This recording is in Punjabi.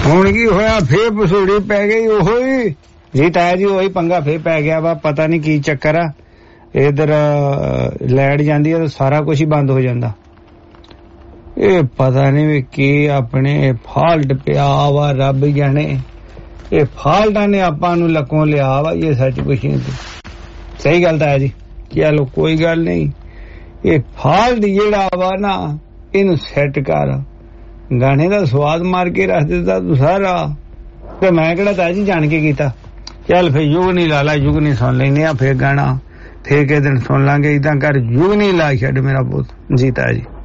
ਹੁਣ ਕੀ ਹੋਇਆ? ਫੇਰ ਪਸੂੜੀ ਪੈ ਗਈ ਉਹੀ ਜੀ ਤਾਇਆ ਜੀ, ਉਹੀ ਪੰਗਾ ਫੇਰ ਪੈ ਗਿਆ ਵਾ। ਪਤਾ ਨਹੀਂ ਕੀ ਚੱਕਰ ਆ, ਇਧਰ ਲਾਈਟ ਜਾਂਦੀ ਆ ਤਾਂ ਸਾਰਾ ਕੁਝ ਹੀ ਬੰਦ ਹੋ ਜਾਂਦਾ। ਇਹ ਪਤਾ ਨਹੀਂ ਵੀ ਕੀ ਆਪਣੇ ਫਾਲਟ ਪਿਆ ਵਾ, ਰੱਬ ਜਾਣੇ ਇਹ ਫਾਲਟਾਂ ਨੇ ਆਪਾਂ ਨੂੰ ਲੱਕੋਂ ਲਿਆ ਵਾ। ਇਹ ਸੱਚ ਕੁਛ ਨਹੀਂ, ਸਹੀ ਗੱਲ ਤਾਇਆ ਜੀ। ਚਲੋ ਕੋਈ ਗੱਲ ਨਹੀਂ, ਇਹ ਫਾਲਟ ਜਿਹੜਾ ਵਾ ਨਾ ਇਹਨੂੰ ਸੈੱਟ ਕਰ। ਗਾਣੇ ਦਾ ਸਵਾਦ ਮਾਰ ਕੇ ਰੱਖ ਦਿੱਤਾ ਤੂੰ ਸਾਰਾ, ਤੇ ਮੈਂ ਕਿਹੜਾ ਤਾਇਆ ਜੀ ਜਾਣ ਕੇ ਕੀਤਾ। ਚੱਲ ਫਿਰ ਯੁਗਨੀ ਲਾ ਲਾ, ਯੁਗਨੀ ਸੁਣ ਲੈਨੇ ਆ, ਫੇਰ ਗਾਣਾ ਫੇਰ ਕਿਸੇ ਦਿਨ ਸੁਣ ਲਾਂਗੇ। ਏਦਾਂ ਕਰ ਯੁਗਨੀ ਲਾ ਛੱਡ ਮੇਰਾ ਪੁੱਤ। ਜੀ ਤਾਇਆ ਜੀ।